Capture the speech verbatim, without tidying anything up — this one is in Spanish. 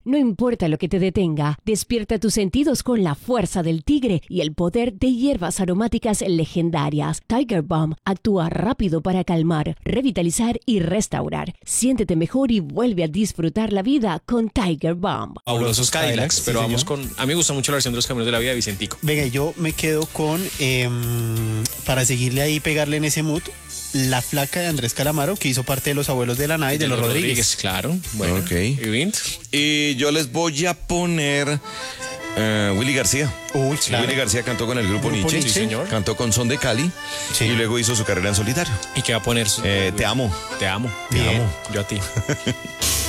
No importa lo que te detenga, despierta tus sentidos con la fuerza del tigre y el poder de hierbas aromáticas legendarias. Tiger Balm actúa rápido para calmar, revitalizar y restaurar. Siéntete mejor y vuelve a disfrutar la vida con Tiger Balm. Fabulosos Cadillacs, sí, pero vamos señor. con... A mí me gusta mucho la versión de los Caminos de la Vida de Vicentico. Venga, yo me quedo con, eh, para seguirle ahí, pegarle en ese mood, La Flaca de Andrés Calamaro, que hizo parte de Los Abuelos de la Nada y de, los Rodríguez. Claro. Bueno. Ok. ¿Y Vint? Y yo les voy a poner eh, Willy García. Uy, claro. Willy García cantó con el grupo, Grupo Nietzsche, Nietzsche. Sí, señor. cantó con Son de Cali Sí. y luego hizo su carrera en solitario. ¿Y qué va a poner? Su- Eh, te amo. Te amo. Te Bien. amo. Yo a ti.